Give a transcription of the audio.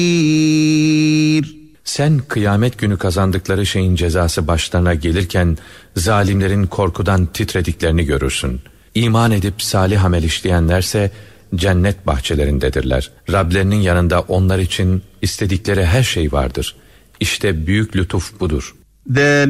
Sen kıyamet günü kazandıkları şeyin cezası başlarına gelirken zalimlerin korkudan titrediklerini görürsün. İman edip salih amel işleyenlerse cennet bahçelerindedirler. Rablerinin yanında onlar için istedikleri her şey vardır. İşte büyük lütuf budur. ذَلِكَ